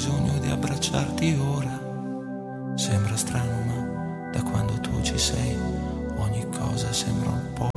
bisogno di abbracciarti ora. Sembra strano, ma da quando tu ci sei ogni cosa sembra un po'